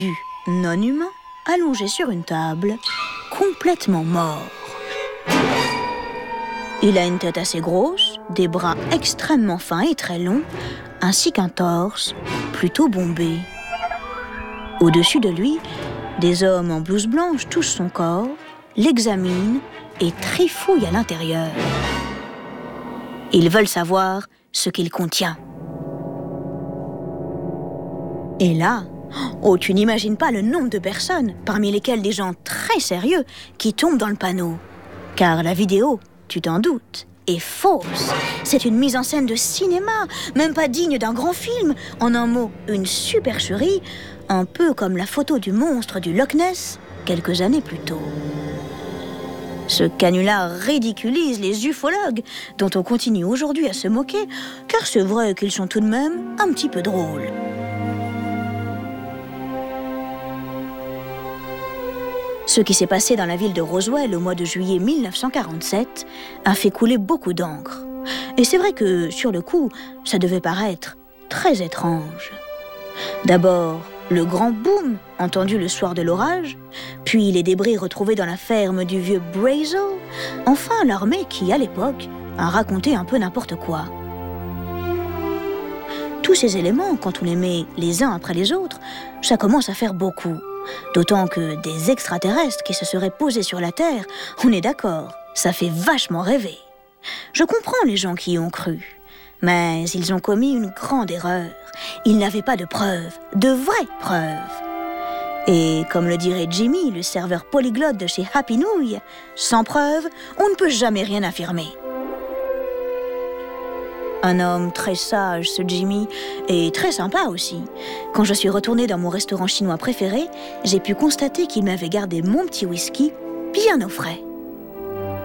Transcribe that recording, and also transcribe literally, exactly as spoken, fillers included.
non humain allongé sur une table, complètement mort. Il a une tête assez grosse, des bras extrêmement fins et très longs, ainsi qu'un torse plutôt bombé. Au-dessus de lui, des hommes en blouse blanche touchent son corps, l'examinent et trifouillent à l'intérieur. Ils veulent savoir ce qu'il contient. Et là, oh, tu n'imagines pas le nombre de personnes, parmi lesquelles des gens très sérieux, qui tombent dans le panneau. Car la vidéo, tu t'en doutes, est fausse. C'est une mise en scène de cinéma, même pas digne d'un grand film. En un mot, une supercherie, un peu comme la photo du monstre du Loch Ness, quelques années plus tôt. Ce canular ridiculise les ufologues, dont on continue aujourd'hui à se moquer, car c'est vrai qu'ils sont tout de même un petit peu drôles. Ce qui s'est passé dans la ville de Roswell au mois de juillet mille neuf cent quarante-sept a fait couler beaucoup d'encre. Et c'est vrai que, sur le coup, ça devait paraître très étrange. D'abord, le grand boom entendu le soir de l'orage, puis les débris retrouvés dans la ferme du vieux Brazel, enfin l'armée qui, à l'époque, a raconté un peu n'importe quoi. Tous ces éléments, quand on les met les uns après les autres, ça commence à faire beaucoup. D'autant que des extraterrestres qui se seraient posés sur la Terre, on est d'accord, ça fait vachement rêver. Je comprends les gens qui y ont cru, mais ils ont commis une grande erreur. Ils n'avaient pas de preuves, de vraies preuves. Et comme le dirait Jimmy, le serveur polyglotte de chez Happy Nouille, sans preuves, on ne peut jamais rien affirmer. Un homme très sage, ce Jimmy, et très sympa aussi. Quand je suis retournée dans mon restaurant chinois préféré, j'ai pu constater qu'il m'avait gardé mon petit whisky bien au frais.